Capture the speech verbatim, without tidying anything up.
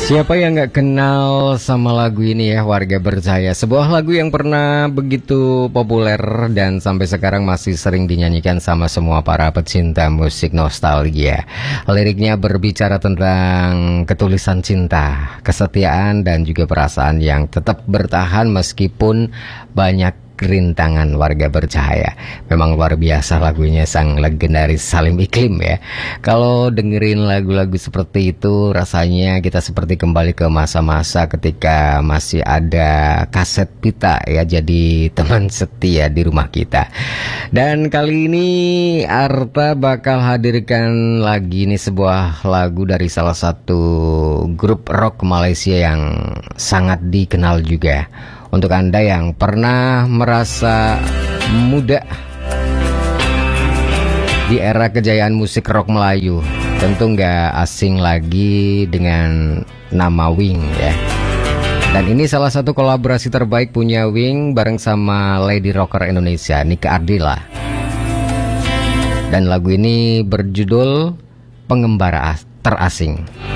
Siapa yang gak kenal sama lagu ini ya, Warga Bercahaya. Sebuah lagu yang pernah begitu populer dan sampai sekarang masih sering dinyanyikan sama semua para pecinta musik nostalgia. Liriknya berbicara tentang ketulisan cinta, kesetiaan dan juga perasaan yang tetap bertahan meskipun banyak rintangan. Warga Bercahaya memang luar biasa lagunya, sang legendaris Salim Iklim ya. Kalau dengerin lagu-lagu seperti itu rasanya kita seperti kembali ke masa-masa ketika masih ada kaset pita ya, jadi teman setia di rumah kita. Dan kali ini Arta bakal hadirkan lagi nih sebuah lagu dari salah satu grup rock Malaysia yang sangat dikenal juga. Untuk Anda yang pernah merasa muda di era kejayaan musik rock Melayu, tentu nggak asing lagi dengan nama Wing ya. Dan ini salah satu kolaborasi terbaik punya Wing bareng sama Lady Rocker Indonesia, Nika Ardila. Dan lagu ini berjudul Pengembara Terasing.